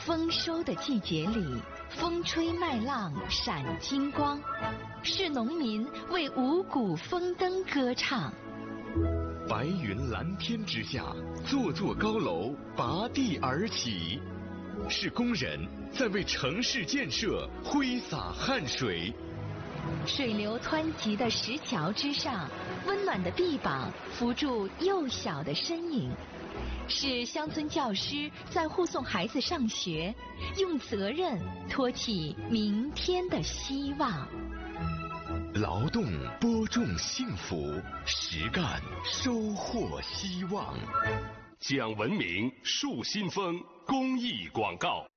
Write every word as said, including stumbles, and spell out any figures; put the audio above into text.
丰收的季节里，风吹麦浪闪金光，是农民为五谷丰登歌唱。 白云蓝天之下，座座高楼拔地而起，是工人在为城市建设挥洒汗水。 水流湍急的石桥之上，温暖的臂膀扶住幼小的身影，是乡村教师在护送孩子上学，用责任托起明天的希望。 劳动播种幸福，实干收获希望。 讲文明树新风公益广告。